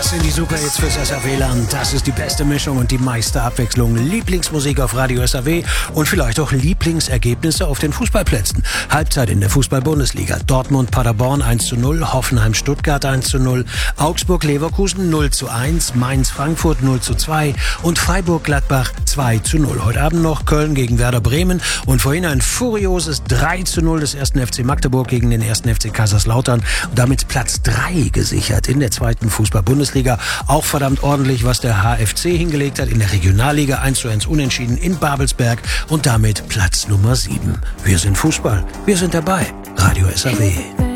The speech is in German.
Das sind die Superhits fürs SAW-Land. Das ist die beste Mischung und die meiste Abwechslung. Lieblingsmusik auf Radio SAW und vielleicht auch Lieblingsergebnisse auf den Fußballplätzen. Halbzeit in der Fußball-Bundesliga. Dortmund-Paderborn 1:0, Hoffenheim-Stuttgart 1:0, Augsburg-Leverkusen 0:1, Mainz-Frankfurt 0:2 und Freiburg-Gladbach 2:0. Heute Abend noch Köln gegen Werder Bremen und vorhin ein furioses 3:0 des 1. FC Magdeburg gegen den 1. FC Kaiserslautern. Und damit Platz 3 gesichert in der zweiten Fußball-Bundesliga. Auch verdammt ordentlich, was der HFC hingelegt hat in der Regionalliga. 1:1 unentschieden in Babelsberg und damit Platz Nummer 7. Wir sind Fußball. Wir sind dabei. Radio SAW.